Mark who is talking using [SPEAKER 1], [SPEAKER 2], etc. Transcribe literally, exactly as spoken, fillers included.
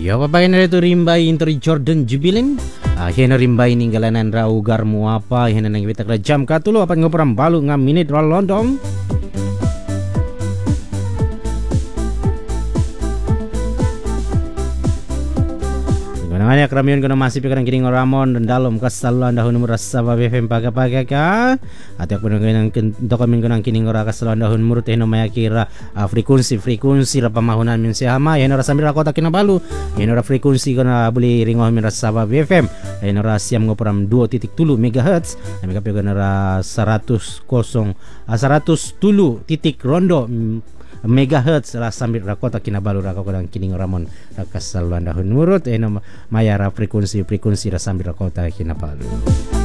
[SPEAKER 1] Ya, papakin na ito rimbay intori Jordan Jubilin. Ah, uh, rimbay ninggalanan ra ugar mo apa, hena nang bitak ra jam katulo apan ngoprang balu nga minit ra londong. Namanya keramian kono masih pikiran kining Ramon dan dalam kasaluan dahun murah sabab F M paga-paga ka atau pun dengan dokumen kono kining ora kasaluan dahun murut eno maya kira uh, frekuensi frekuensi ra pamahunan min sihama eno ra sambil kota Kinabalu eno ra frekuensi kono beli ringoh min sabab F M eno ra siam ngoprogram dua titik tujuh megahertz kami kapi kono ra seratus kosong seratus tujuh titik rondo megahertz ra sambil ra kota Kinabalu ra kodang kining Ramon ra kasaluan dahun murut eno maya ra frekuensi frekuensi ra sambil ra kota Kinabalu.